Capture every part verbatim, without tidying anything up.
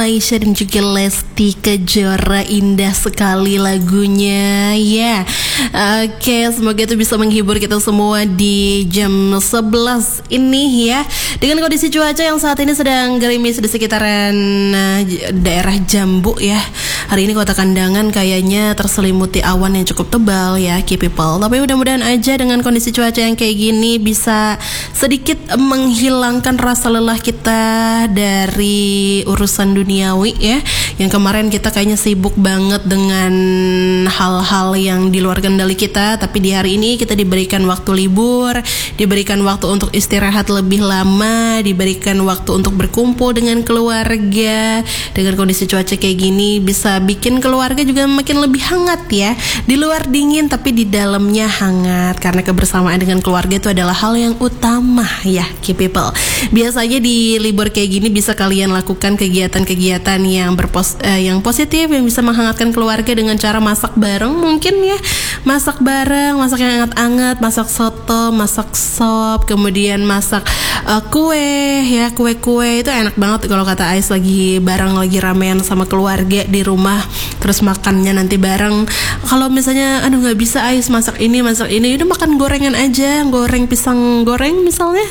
Aisyah dan juga Lesti Kejora, indah sekali lagunya ya. Oke, semoga itu bisa menghibur kita semua di jam sebelas ini ya. Dengan kondisi cuaca yang saat ini sedang gerimis di sekitaran uh, daerah Jambu ya. Hari ini Kota Kandangan kayaknya terselimuti awan yang cukup tebal ya, key people. Tapi mudah-mudahan aja dengan kondisi cuaca yang kayak gini bisa sedikit menghilangkan rasa lelah kita dari urusan dunia duniawi ya, yang kemarin kita kayaknya sibuk banget dengan hal-hal yang di luar kendali kita, tapi di hari ini kita diberikan waktu libur, diberikan waktu untuk istirahat lebih lama, diberikan waktu untuk berkumpul dengan keluarga. Dengan kondisi cuaca kayak gini bisa bikin keluarga juga makin lebih hangat ya. Di luar dingin tapi di dalamnya hangat, karena kebersamaan dengan keluarga itu adalah hal yang utama ya, key people. Biasanya di libur kayak gini bisa kalian lakukan kegiatan-kegiatan kegiatan yang berpos eh, yang positif, yang bisa menghangatkan keluarga dengan cara masak bareng mungkin ya. Masak bareng, masak yang hangat-hangat, masak soto, masak sop, kemudian masak uh, kue ya, kue-kue itu enak banget kalau kata Ais, lagi bareng, lagi ramean sama keluarga di rumah, terus makannya nanti bareng. Kalau misalnya aduh nggak bisa Ais masak ini, masak ini, udah makan gorengan aja, goreng pisang goreng misalnya.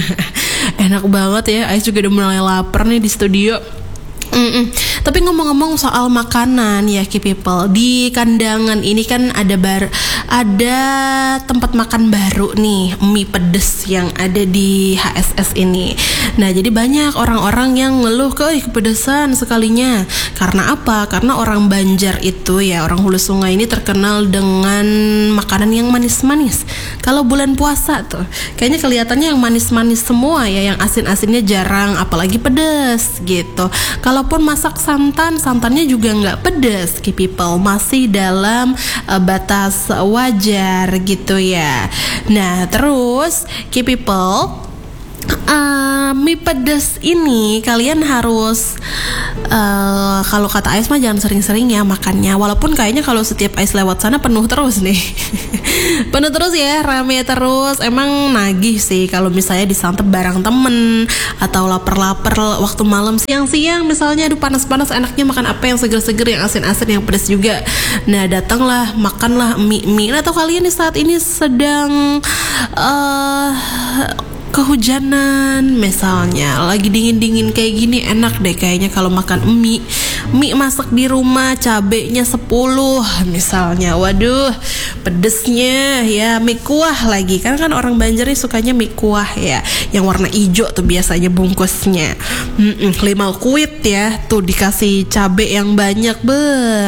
Enak banget ya. Ais juga udah mulai lapar nih di studio. Mm-mm. Tapi ngomong-ngomong soal makanan ya, key people, di Kandangan ini kan ada bar, ada tempat makan baru nih, mie pedes yang ada di H S S ini. Nah jadi banyak orang-orang yang ngeluh ke kepedesan sekalinya. Karena apa? Karena orang Banjar itu ya, orang Hulu Sungai ini terkenal dengan makanan yang manis-manis. Kalau bulan puasa tuh kayaknya kelihatannya yang manis-manis semua ya, yang asin-asinnya jarang, apalagi pedes gitu. Kalaupun masak santan, santannya juga nggak pedes, key people, masih dalam uh, batas wajar gitu ya. Nah terus key people, Uh, mie pedas ini kalian harus uh, kalau kata Ais mah jangan sering-sering ya makannya. Walaupun kayaknya kalau setiap Ais lewat sana penuh terus nih. Penuh terus ya, rame terus. Emang nagih sih kalau misalnya disantap bareng temen atau lapar-lapar waktu malam, siang-siang misalnya, aduh panas-panas, enaknya makan apa yang seger-seger, yang asin-asin, yang pedas juga. Nah datanglah, makanlah mie-mie. Atau kalian di saat ini sedang uh, kehujanan misalnya, lagi dingin-dingin kayak gini, enak deh kayaknya kalau makan mie mie masak di rumah, cabenya sepuluh misalnya. Waduh pedesnya ya, mie kuah lagi kan kan orang Banjar nih sukanya mie kuah ya, yang warna hijau tuh biasanya bungkusnya. Mm-mm, lima kuit ya tuh, dikasih cabe yang banyak, be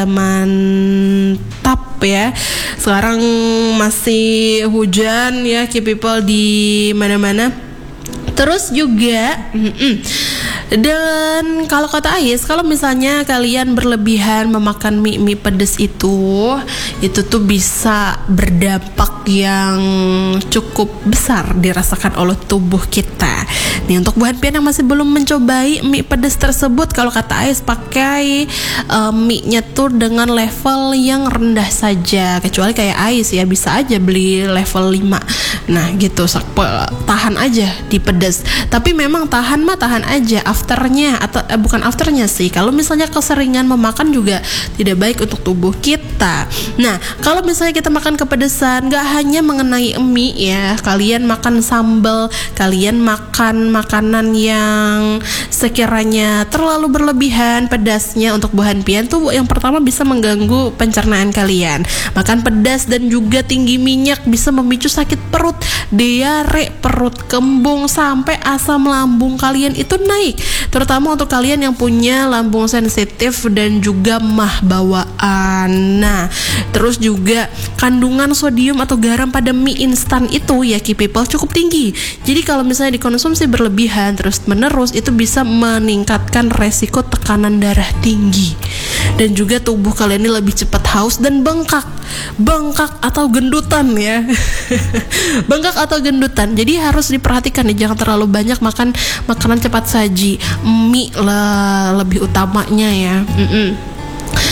mantap ya. Sekarang masih hujan ya, key people, di mana-mana. Terus juga mm-mm. dan kalau kata Ais, kalau misalnya kalian berlebihan memakan mie mie pedes itu, itu tuh bisa berdampak yang cukup besar dirasakan oleh tubuh kita. Nih untuk buah pian yang masih belum mencobai mie pedes tersebut, kalau kata Ais pakai uh, mie-nya tuh dengan level yang rendah saja. Kecuali kayak Ais ya, bisa aja beli level lima. Nah gitu, tahan aja di pedes. Tapi memang tahan mah tahan aja, afternya atau eh, bukan afternya sih, kalau misalnya keseringan memakan juga tidak baik untuk tubuh kita. Nah kalau misalnya kita makan kepedesan, gak hanya mengenai mie ya, kalian makan sambal, kalian makan makanan yang sekiranya terlalu berlebihan pedasnya untuk buah pian tuh, yang pertama bisa mengganggu pencernaan kalian. Makan pedas dan juga tinggi minyak bisa memicu sakit perut, diare, perut kembung, sampai asam lambung kalian itu naik, terutama untuk kalian yang punya lambung sensitif dan juga mah bawaan. Nah terus juga kandungan sodium atau garam pada mie instan itu ya, key people, cukup tinggi. Jadi kalau misalnya dikonsumsi berlebihan terus menerus, itu bisa meningkatkan resiko tekanan darah tinggi, dan juga tubuh kalian ini lebih cepat haus dan bengkak bengkak atau gendutan ya. Bengkak atau gendutan. Jadi harus diperhatikan nih, jangan terlalu banyak makan makanan cepat saji, mie lah lebih utamanya ya. Mm-mm.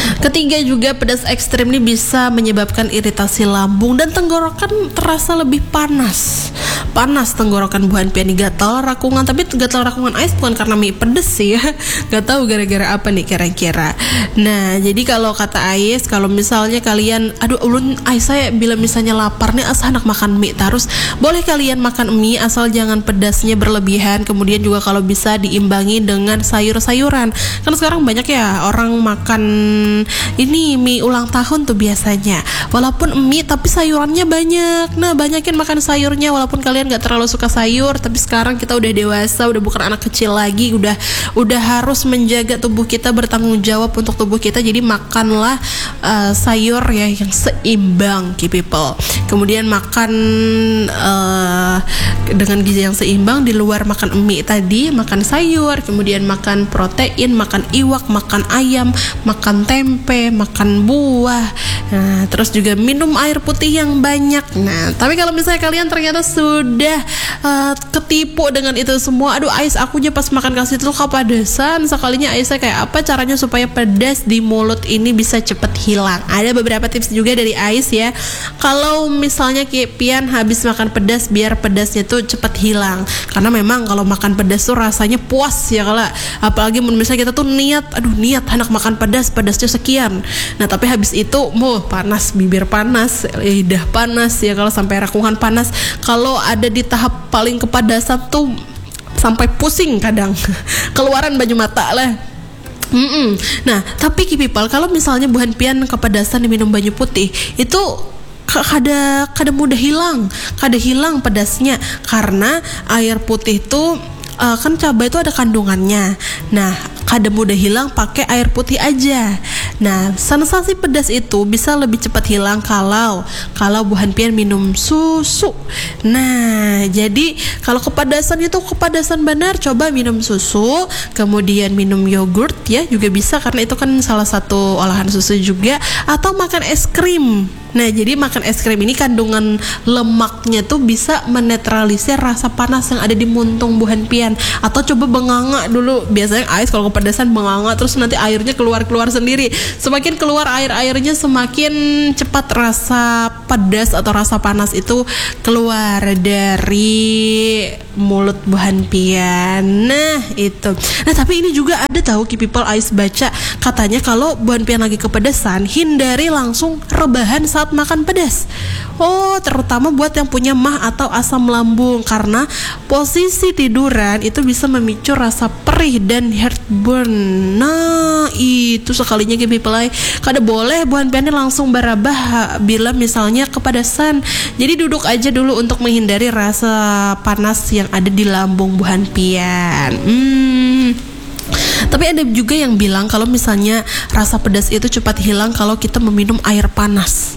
Ketiga juga, pedas ekstrim ini bisa menyebabkan iritasi lambung dan tenggorokan terasa lebih panas. Panas tenggorokan Bu Hanpian nih, gatal rakungan. Tapi gatal rakungan Ais bukan karena mie pedes sih ya. Gak tahu gara-gara apa nih kira-kira. Nah, jadi kalau kata Ais, kalau misalnya kalian, aduh ulun Ais saya bila misalnya lapar nih asal anak makan mie terus, boleh kalian makan mie asal jangan pedasnya berlebihan. Kemudian juga kalau bisa diimbangi dengan sayur-sayuran. Kan sekarang banyak ya orang makan ini mie ulang tahun tuh biasanya. Walaupun mie tapi sayurannya banyak. Nah, banyakin makan sayurnya walaupun kalian gak terlalu suka sayur, tapi sekarang kita udah dewasa, udah bukan anak kecil lagi, udah udah harus menjaga tubuh kita, bertanggung jawab untuk tubuh kita. Jadi makanlah uh, sayur ya yang seimbang, key people. Kemudian makan uh, dengan gizi yang seimbang, di luar makan mie tadi, makan sayur, kemudian makan protein, makan iwak, makan ayam, makan tempe, makan buah. Nah, terus juga minum air putih yang banyak. Nah, tapi kalau misalnya kalian ternyata sudah uh, ketipu dengan itu semua, aduh Ais akunya pas makan kasih itu kepedesan, sekalinya Ais kayak apa caranya supaya pedas di mulut ini bisa cepet hilang. Ada beberapa tips juga dari Ais ya. Kalau misalnya Pian habis makan pedas, biar pedasnya tuh cepet hilang. Karena memang kalau makan pedas tuh rasanya puas ya kalau, apalagi misalnya kita tuh niat, aduh niat anak makan pedas, pedasnya sekian. Nah, tapi habis itu mau panas, bibir panas, lidah panas ya kalau, sampai rakungan panas. Kalau ada di tahap paling kepedasan tuh sampai pusing kadang keluaran baju mata lah. Mm-mm. Nah, tapi Key People, kalau misalnya Bu Hanpian kepedasan diminum banyu putih, itu kada kada mudah hilang, kada hilang pedasnya karena air putih itu uh, kan cabai itu ada kandungannya. Nah, kada mudah hilang pakai air putih aja. Nah, sensasi pedas itu bisa lebih cepat hilang kalau kalau Bu Hanpian minum susu. Nah, jadi kalau kepedasan itu kepedasan benar, coba minum susu, kemudian minum yogurt ya juga bisa karena itu kan salah satu olahan susu juga, atau makan es krim. Nah, jadi makan es krim ini kandungan lemaknya tuh bisa menetralisir rasa panas yang ada di muntung Bu Hanpian. Atau coba benganga dulu. Biasanya Ais kalau kepedasan benganga terus nanti airnya keluar-keluar sendiri. Semakin keluar air-airnya semakin cepat rasa pedas atau rasa panas itu keluar dari mulut Bu Hanpian. Nah, itu. Nah, tapi ini juga ada tahu Key People, Ais baca katanya kalau Bu Hanpian lagi kepedasan, hindari langsung rebahan saat makan pedas. Oh, terutama buat yang punya mah atau asam lambung, karena posisi tiduran itu bisa memicu rasa perih dan heartburn. Nah, itu sekalinya Key People, kada boleh Bu Hanpian langsung barabah bila misalnya kepedasan. Jadi duduk aja dulu untuk menghindari rasa panas yang ada di lambung Bu Hanpian. Hmm. Tapi ada juga yang bilang kalau misalnya rasa pedas itu cepat hilang kalau kita meminum air panas.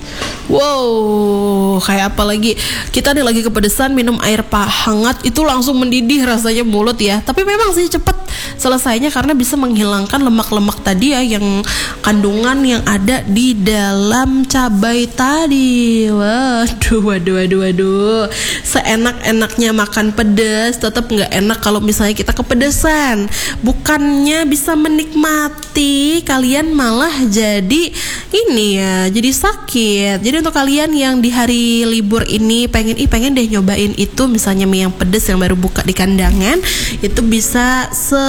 Wow, kayak apa lagi? Kita nih lagi kepedesan minum air hangat itu langsung mendidih rasanya mulut ya. Tapi memang sih cepat selesainya karena bisa menghilangkan lemak-lemak tadi ya, yang kandungan yang ada di dalam cabai tadi. Waduh, waduh, waduh, waduh. Seenak-enaknya makan pedas, tetap nggak enak kalau misalnya kita kepedesan. Bukannya bisa menikmati, kalian malah jadi ini ya, jadi sakit. Jadi untuk kalian yang di hari libur ini pengen ih pengen deh nyobain itu, misalnya mie yang pedas yang baru buka di kandangan, itu bisa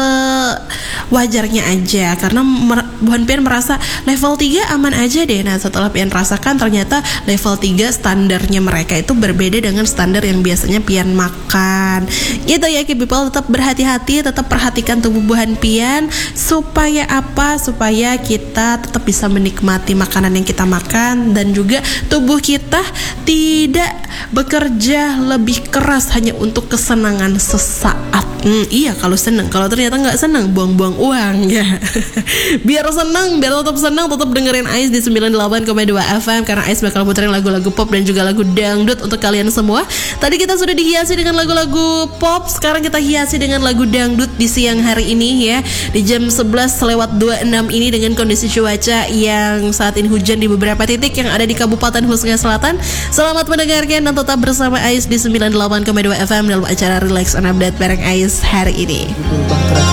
sewajarnya aja karena Bu Hanpian merasa level tiga aman aja deh. Nah, setelah Pian rasakan ternyata level tiga standarnya mereka itu berbeda dengan standar yang biasanya Pian makan. Gitu ya Key People, tetap berhati-hati, tetap perhatikan tubuh Bu Hanpian supaya apa? Supaya kita tetap bisa menikmati makanan yang kita makan dan juga tubuh kita tidak bekerja lebih keras hanya untuk kesenangan sesaat. Hmm, iya kalau seneng, kalau ternyata nggak seneng buang-buang uang ya. Biar seneng, biar tetap seneng, tetap dengerin Ais di sembilan puluh delapan koma dua F M karena Ais bakal puterin lagu-lagu pop dan juga lagu dangdut untuk kalian semua. Tadi kita sudah dihiasi dengan lagu-lagu pop, sekarang kita hiasi dengan lagu dangdut di siang hari ini ya, di jam sebelas lewat dua puluh enam ini dengan kondisi cuaca yang saat ini hujan di beberapa titik yang ada di Kabupaten Husga Selatan. Selamat mendengarkan dan tetap bersama Ais di sembilan puluh delapan koma dua F M dalam acara Relax and Update bareng Ais hari ini.